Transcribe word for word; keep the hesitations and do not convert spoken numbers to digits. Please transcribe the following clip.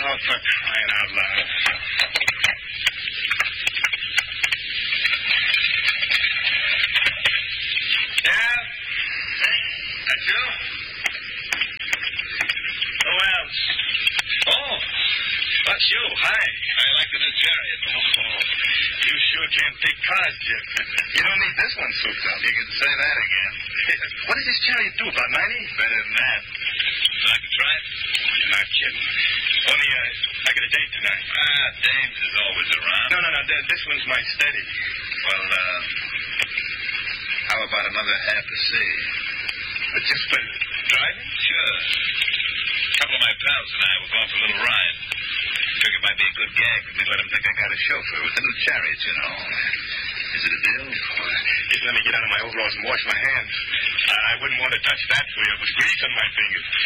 Oh, for crying out loud. Yeah? That's you? Who else? Oh, that's you. Hi. I like the new chariot. Oh, you sure can't pick cards, Jeff. You don't need this one souped up. You can say that again. What does this chariot do, about ninety? Better than that. I can try it? You're not kidding. Only, uh, I got a date tonight. Ah, Dames is always around. No, no, no. th- This one's my steady. Well, uh, how about another half a C? But just for driving? Sure. A couple of my pals and I were going for a little ride. Figured it might be a good gag for me to let them think I got a chauffeur with the new chariot, you know. Is it a deal? Just let me get out of my overalls and wash my hands. I wouldn't want to touch that for you. It was grease on my fingers.